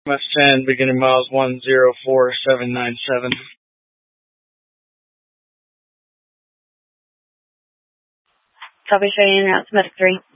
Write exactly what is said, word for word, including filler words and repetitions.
M S ten, beginning miles one zero four seven nine seven. Copy, Cheyenne, route Medic three.